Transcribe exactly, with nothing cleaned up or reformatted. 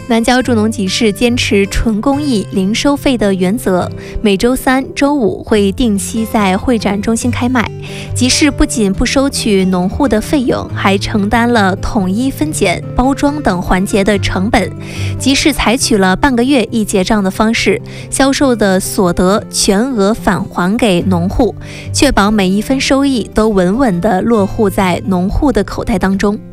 南郊助农集市坚持纯公益、零收费的原则，每周三、周五会定期在会展中心开卖。集市不仅不收取农户的费用，还承担了统一分拣、包装等环节的成本。集市采取了半个月一结账的方式，销售的所得全额返还给农户，确保每一分收益都稳稳地落户在农户的口袋当中。